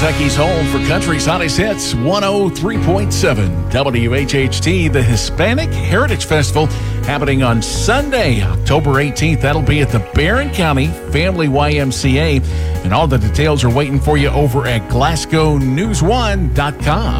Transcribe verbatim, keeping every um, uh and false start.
Kentucky's home for country's hottest hits, one oh three point seven W H H T, the Hispanic Heritage Festival, happening on Sunday, October eighteenth. That'll be at the Barron County Family Y M C A. And all the details are waiting for you over at Glasgow News One dot com.